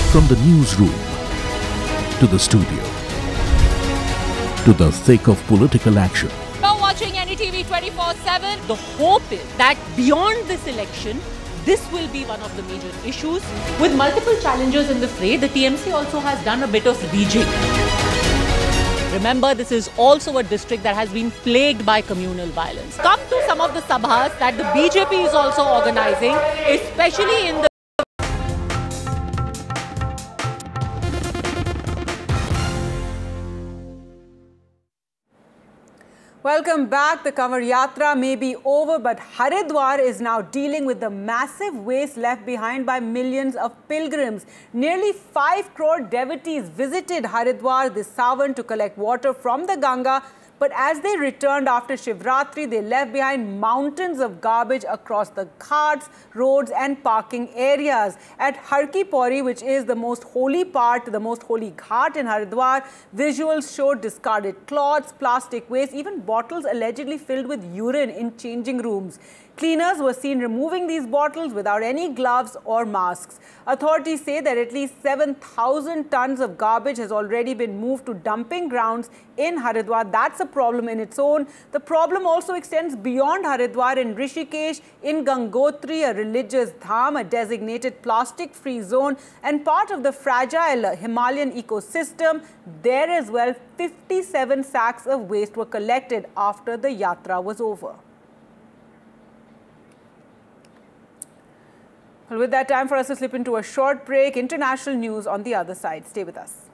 From the newsroom to the studio to the thick of political action. You're watching NDTV 24/7. The hope is that beyond this election, this will be one of the major issues. With multiple challengers in the fray, the TMC also has done a bit of rejigging. Remember, this is also a district that has been plagued by communal violence. Come to some of the sabhas that the BJP is also organizing, especially in the Welcome back. The Kanwar Yatra may be over, but Haridwar is now dealing with the massive waste left behind by millions of pilgrims. Nearly 5 crore devotees visited Haridwar this Sawan to collect water from the Ganga. But as they returned after Shivratri, they left behind mountains of garbage across the ghats, roads and parking areas. At Har Ki Pauri, which is the most holy part, the most holy ghat in Haridwar, visuals showed discarded cloths, plastic waste, even bottles allegedly filled with urine in changing rooms. Cleaners were seen removing these bottles without any gloves or masks. Authorities say that at least 7,000 tons of garbage has already been moved to dumping grounds in Haridwar. That's a problem in its own. The problem also extends beyond Haridwar in Rishikesh, in Gangotri, a religious dham, a designated plastic-free zone and part of the fragile Himalayan ecosystem. There as well, 57 sacks of waste were collected after the yatra was over. Well, with that, time for us to slip into a short break. International news on the other side. Stay with us.